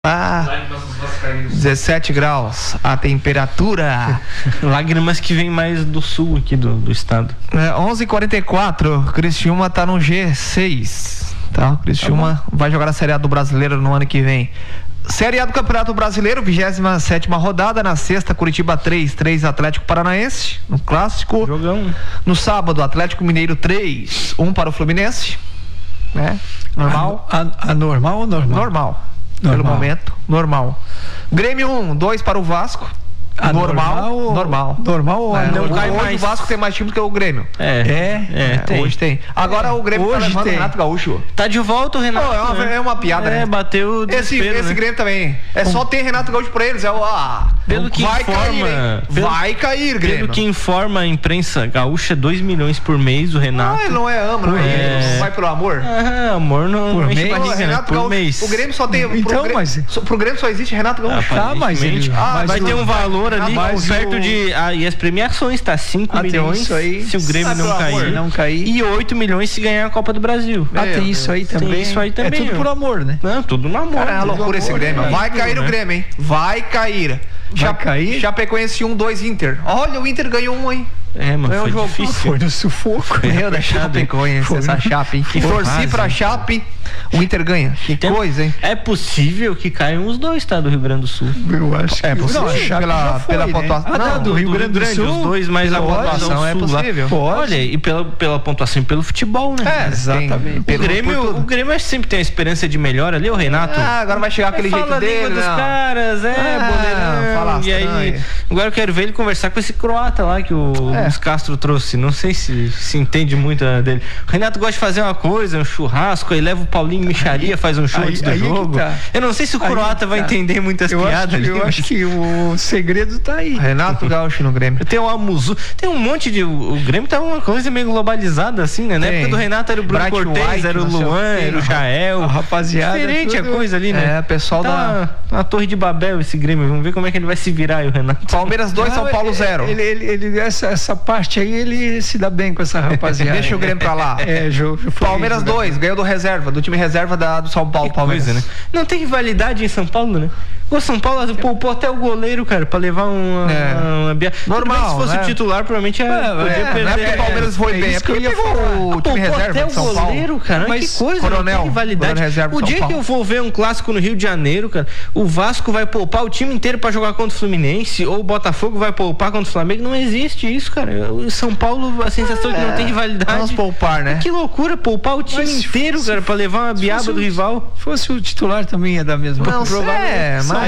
Lágrimas dos vascaínos. 17 graus a temperatura. Lágrimas que vem mais do sul aqui do estado. 11h44, Criciúma tá no G6, tá? Criciúma vai jogar a Série A do Brasileiro no ano que vem. Série A do Campeonato Brasileiro, 27ª rodada. Na sexta, Curitiba 3 Atlético Paranaense, no clássico. Jogão. No sábado, Atlético Mineiro 3-1 para o Fluminense, né? Normal. Anormal ou normal? Normal. Pelo momento, normal. Grêmio 1-2 para o Vasco. Normal. Normal ou não cai mais. Hoje o Vasco tem mais time que o Grêmio. Tem. Hoje tem. Agora o Grêmio tá levando o Renato Gaúcho. Tá de volta o Renato. É uma piada, né? Bateu esse Grêmio também. É só ter Renato Gaúcho pra eles. Pelo que vai cair, Grêmio. Pelo que informa a imprensa gaúcha, 2 milhões por mês o Renato. Ele não é não vai pelo amor. Amor não por mês. Renato Gaúcho, mês. O Grêmio só tem. Pro Grêmio só existe Renato Gaúcho. Mas vai ter um valor ali perto de. E as premiações, tá? 5 milhões se o Grêmio não cair. E 8 milhões se ganhar a Copa do Brasil. Tem isso aí também. É tudo por amor, né? Não, tudo no amor. Cara, é uma loucura esse Grêmio. Vai cair o Grêmio, hein? Vai cair. Chapecoense 1-2 Inter. Olha, o Inter ganhou um, hein? Mano, foi difícil. Foi no sufoco. Meu da Chapecoense, essa Chape, hein? E torci pra Chape, o Inter ganha. Que coisa, hein? É possível que caiam os dois, tá? Do Rio Grande do Sul. Eu acho que é possível. Pela pontuação. Não, do Rio Grande do Sul. Os dois, mas a pontuação é possível. Olha, e pela pontuação e pelo futebol, né? Exatamente. O Grêmio sempre tem a esperança de melhora ali, o Renato. Agora vai chegar aquele jeito dele, dos caras, boleirão. E aí, agora eu quero ver ele conversar com esse croata lá que o Luiz Castro trouxe. Não sei se entende muito dele. O Renato gosta de fazer uma coisa, um churrasco, aí leva o Paulinho Micharia, faz um show antes do jogo. Eu não sei se o croata vai entender muitas piadas ali. Eu acho que o segredo tá aí. Renato Gaúcho no Grêmio. Tem o Amuzu, tem um monte de. O Grêmio tá uma coisa meio globalizada assim, né? Na época do Renato era o Bruno Cortez, era o Luan, era o Jael. A rapaziada. Diferente a coisa ali, né? Pessoal na Torre de Babel esse Grêmio. Vamos ver como é que ele vai se virar aí, o Renato. Palmeiras 2, São Paulo 0. Essa parte aí, ele se dá bem com essa rapaziada. Deixa o Grêmio pra lá. Palmeiras 2, ganhou do time reserva do São Paulo. Palmeiras. Coisa, né? Não tem rivalidade em São Paulo, né? O São Paulo poupou até o goleiro, cara, pra levar uma normal. Se fosse o titular, provavelmente podia perder. Não é porque o Palmeiras foi bem, é porque pegou o time reserva até de São o goleiro, Paulo. cara. Mas que coisa, não tem rivalidade. O dia que eu vou ver um clássico no Rio de Janeiro, cara, o Vasco vai poupar o time inteiro pra jogar contra o Fluminense, ou o Botafogo vai poupar contra o Flamengo. Não existe isso, cara. O São Paulo, a sensação que não tem rivalidade. Vamos poupar, né? Que loucura, poupar o time inteiro, cara, pra levar uma biaba do rival. Se fosse o titular também ia dar mesmo. Não sei, mas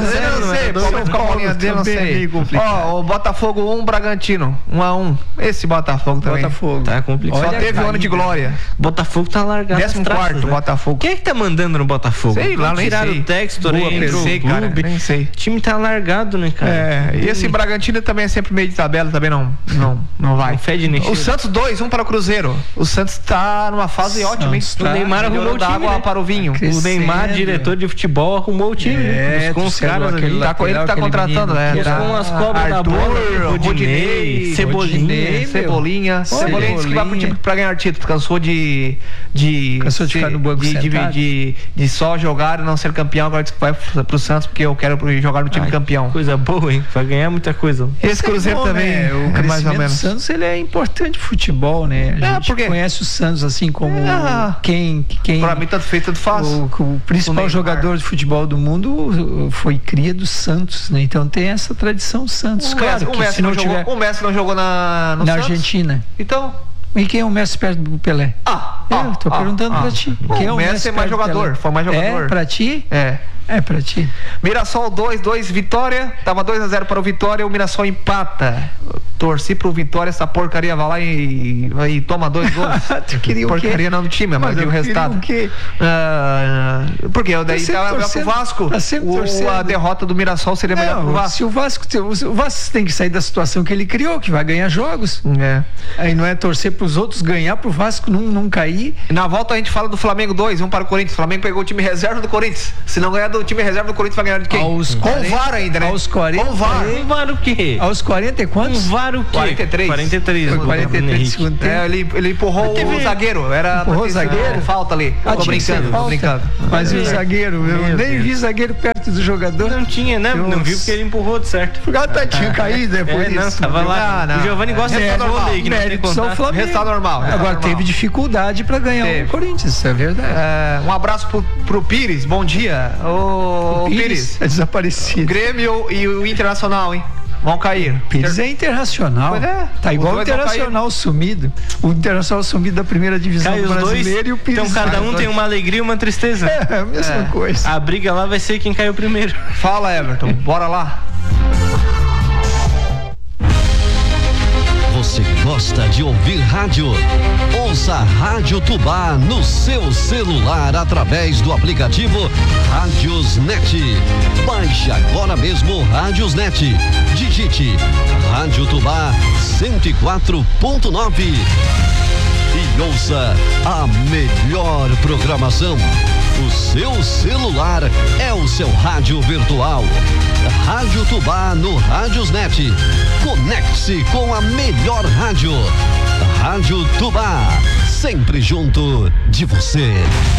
não sei. O Botafogo 1, Bragantino 1-1. Esse Botafogo também. Tá complicado. Só teve um ano de glória. Botafogo tá largado. 14º, Botafogo. Quem é que tá mandando no Botafogo? Sei lá, nem tiraram sei. O Textor aí, cara, nem sei. O time tá largado, né, cara? E esse Bragantino também é sempre meio de tabela, também não vai. Não fede nem o Santos 2-1 para o Cruzeiro. O Santos tá numa fase ótima, hein? O Neymar arrumou o time, água para o vinho. O Neymar, diretor de futebol, arrumou o time. Com os caras ali. Ele tá contratando, né? Com as cobras da bola. Rodinei, Cebolinha. Cebolinha disse que vai pro time pra ganhar título. Cansou de ficar no banco de só jogar e não ser campeão. Agora disse que vai pro Santos porque eu quero jogar no time campeão. Coisa boa, hein? Vai ganhar muita coisa. Esse Cruzeiro também é mais ou menos. O Santos, ele é importante no futebol, né? A gente conhece o Santos assim como quem pra mim tanto feito, tanto faz. O principal jogador de futebol do mundo foi cria do Santos, né? Então tem essa tradição Santos. O Messi não jogou na Argentina. Então. E quem é o Messi perto do Pelé? Eu tô perguntando pra ti. Quem é o Messi? É mais jogador, foi mais jogador. É pra ti? É pra ti. Mirassol 2-2, Vitória. Tava 2-0 para o Vitória, o Mirassol empata. Torci pro Vitória, essa porcaria vai lá e toma 2 gols. Tu queria porcaria não do time, mas o resultado. Porque daí tava pro Vasco. A derrota do Mirassol seria melhor pro Vasco. Se o Vasco tem que sair da situação que ele criou, que vai ganhar jogos. Aí não é torcer pros outros ganhar, pro Vasco não cair. Na volta a gente fala do Flamengo 2-1 para o Corinthians. O Flamengo pegou o time reserva do Corinthians. Se não ganhar do time reserva do Corinthians vai ganhar de quem? Com o VAR ainda, né? Aos 40. Com o VAR. Um VAR o quê? Aos 40 e quantos? Um VAR o quê? 43. 43. Foi 43 de segundo tempo. Ele empurrou o zagueiro. Empurrou o zagueiro? Falta ali. Tô brincando. Mas o zagueiro, eu nem vi zagueiro perto do jogador. Não tinha, né? Não viu porque ele empurrou de certo. O gato tinha caído depois disso. Não, tava lá. O Giovanni gosta de vôlei, que não tem contato. Resultado normal. Agora teve dificuldade pra ganhar o Corinthians, isso é verdade. Um abraço pro Pires, bom dia. O Pires. É desaparecido. O Grêmio e o Internacional, hein? Vão cair. Pires é internacional. Pois é. Tá igual o Internacional sumido. O Internacional sumido da primeira divisão brasileira e o Pires. Então cada um tem uma alegria e uma tristeza. É a mesma coisa. A briga lá vai ser quem caiu primeiro. Fala, Everton. Bora lá. Você gosta de ouvir rádio? Ouça a Rádio Tubá no seu celular através do aplicativo Rádiosnet. Baixe agora mesmo o Rádiosnet. Digite Rádio Tubá 104.9 e ouça a melhor programação. O seu celular é o seu rádio virtual. Rádio Tubá no Rádiosnet. Conecte-se com a melhor rádio. Rádio Tubá, sempre junto de você.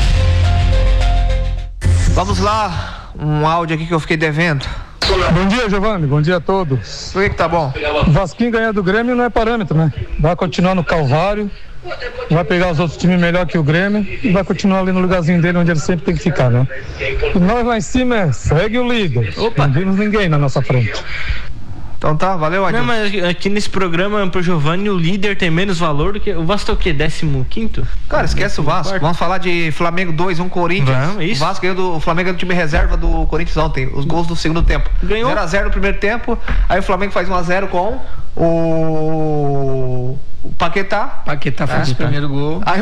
Vamos lá, um áudio aqui que eu fiquei devendo. Bom dia, Giovanni, bom dia a todos. Por que tá bom? O Vasquinho ganhar do Grêmio não é parâmetro, né? Vai continuar no Calvário, vai pegar os outros times melhor que o Grêmio e vai continuar ali no lugarzinho dele onde ele sempre tem que ficar, né? E nós lá em cima segue o líder. Não vimos ninguém na nossa frente. Então tá, valeu, Adilson. Não, mas aqui nesse programa pro Giovanni o líder tem menos valor do que... O Vasco é o quê? 15º? Cara, esquece o Vasco. Vamos falar de Flamengo 2, 1 Corinthians. Vamos, isso. O Vasco ganhou o Flamengo é do time reserva do Corinthians ontem. Os gols do segundo tempo. Ganhou 0x0 no primeiro tempo. Aí o Flamengo faz 1x0 com o Paquetá. Paquetá fez o primeiro gol. Aí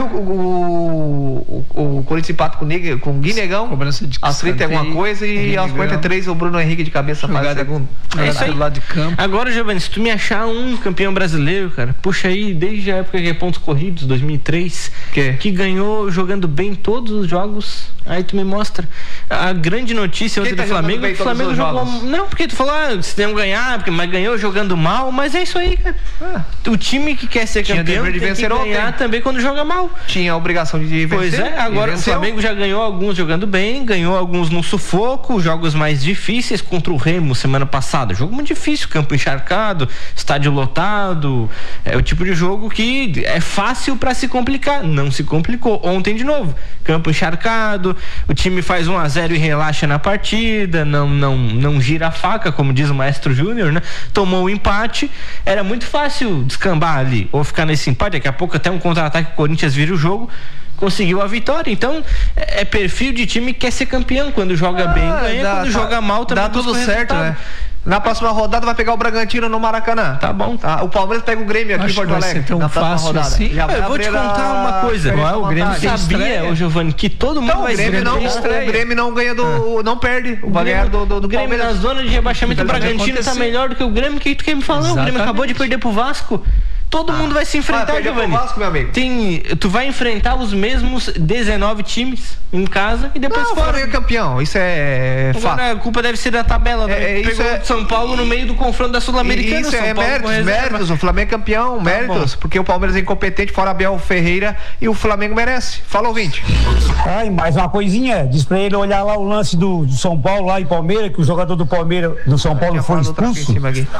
o Corinthians empata com o Guinegão. Cobrança de aos 30 alguma coisa e aos 43 o Bruno Henrique de cabeça faz o segundo. É isso aí. Do lado de campo. Agora, Giovanni, se tu me achar um campeão brasileiro, cara, puxa aí desde a época que é pontos corridos, 2003, que ganhou jogando bem todos os jogos, aí tu me mostra. A grande notícia ontem do Flamengo, o Flamengo jogou... Não, porque tu falou, se tem que ganhar, mas ganhou jogando mal, mas é isso aí, cara. O time que quer ser campeão tem que ganhar também quando joga mal. Tinha a obrigação de vencer. Pois é, agora o Flamengo já ganhou alguns jogando bem, ganhou alguns no sufoco, jogos mais difíceis contra o Remo semana passada. Jogo muito difícil, campo encharcado, estádio lotado. É o tipo de jogo que é fácil pra se complicar. Não se complicou. Ontem de novo, campo encharcado, o time faz 1x0 e relaxa na partida, não gira a faca, como diz o Maestro Júnior, né? Tomou o empate, era muito fácil descambar ali, ou ficar nesse empate, daqui a pouco até um contra-ataque o Corinthians vira o jogo, conseguiu a vitória. Então é perfil de time que quer ser campeão, quando joga bem ganha, quando joga mal também dá tudo certo, né? Na próxima rodada vai pegar o Bragantino no Maracanã. Tá bom. O Palmeiras pega o Grêmio aqui em Porto Alegre. Tão fácil rodada. Assim. Eu vou te contar uma coisa. O Grêmio sabia, ô Giovanni, que todo mundo vai ser. O Grêmio não ganha não perde. Vai ganhar do Grêmio Palmeiras. na zona de rebaixamento. O Bragantino tá melhor do que o Grêmio. O que tu quer me falar? Exatamente. O Grêmio acabou de perder pro Vasco. Todo mundo vai se enfrentar, Giovanni. Vasco, meu amigo. Tu vai enfrentar os mesmos 19 times em casa e depois fora. O Flamengo é campeão, isso é fato. Agora a culpa deve ser da tabela, né? Pegou o São Paulo no meio do confronto da Sul-Americana. Isso é méritos. O Flamengo é campeão, méritos, porque o Palmeiras é incompetente, fora Abel Ferreira, e o Flamengo merece. Fala, ouvinte. Mais uma coisinha, diz pra ele olhar lá o lance do São Paulo lá em Palmeiras, que o jogador do Palmeiras, do São Paulo foi expulso.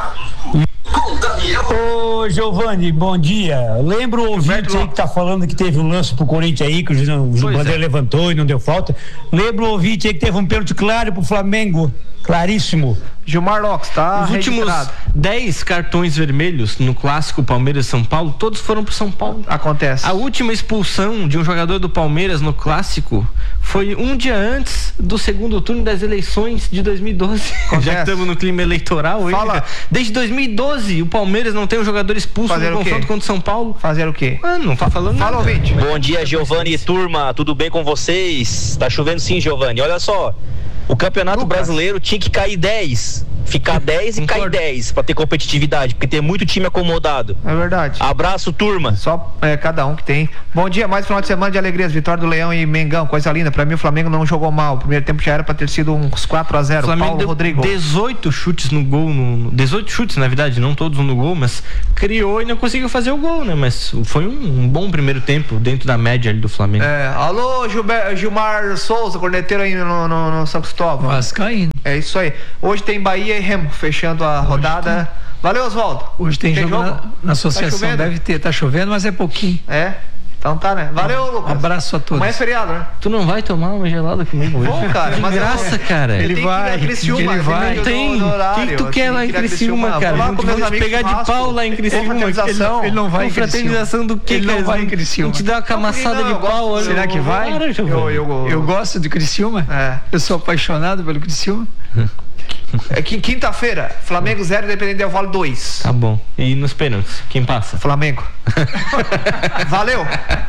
Ô Giovanni, bom dia. Lembra o ouvinte aí que tá falando que teve um lance pro Corinthians aí, que o Bandeira levantou e não deu falta. Lembra o ouvinte aí que teve um pênalti claro pro Flamengo, claríssimo. Gilmar Lopes, tá? Os últimos 10 cartões vermelhos no clássico Palmeiras São Paulo, todos foram pro São Paulo. Acontece. A última expulsão de um jogador do Palmeiras no clássico foi um dia antes do segundo turno das eleições de 2012. Já que estamos no clima eleitoral hoje. Desde 2012 o Palmeiras não tem um jogador expulso no confronto contra o São Paulo. Fazer o quê? Não tá falando nada. Fala, ouvinte. Bom dia, Giovanni e turma, tudo bem com vocês? Tá chovendo sim, Giovanni. Olha só, o Campeonato Brasileiro tinha que cair 10. ficar 10 e cair 10 pra ter competitividade, porque tem muito time acomodado. É verdade. Abraço, turma. Só cada um que tem. Bom dia, mais final de semana de alegrias, vitória do Leão e Mengão, coisa linda. Pra mim o Flamengo não jogou mal, o primeiro tempo já era pra ter sido uns 4-0. Flamengo Paulo deu Rodrigo. 18 chutes no gol, 18 chutes na verdade, não todos no gol, mas criou e não conseguiu fazer o gol, né? Mas foi um bom primeiro tempo dentro da média ali do Flamengo. Alô, Gilmar Souza, corneteiro aí no São Cristóvão. Vascaíno. É isso aí. Hoje tem Bahia e Remo, fechando a rodada. Valeu, Oswaldo. Hoje tem jogo na associação, tá deve ter, tá chovendo, mas é pouquinho. Então tá, né? Valeu, Lucas. Abraço a todos. Amanhã é feriado, né? Tu não vai tomar uma gelada comigo hoje? Bom, cara, mas graça, cara. Ele vai. Ele vai. Tem. O que tu quer lá em Criciúma, cara? Vamos pegar de pau lá em Criciúma. Ele não vai em Criciúma. Fraternização do que? Ele não vai em Criciúma. A gente dá uma camaçada de pau. Será que vai? Eu gosto de Criciúma. Eu sou apaixonado pelo Criciúma. Quinta-feira, Flamengo 0, Independente Del Valle 2. Tá bom. E nos pênaltis, quem passa? Flamengo. Valeu.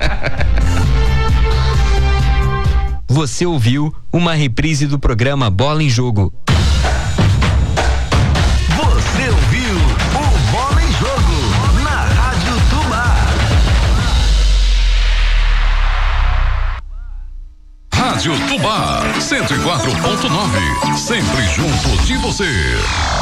Você ouviu uma reprise do programa Bola em Jogo. Você ouviu o Bola em Jogo na Rádio Tubá. Rádio Tubá 104.9, sempre junto de você.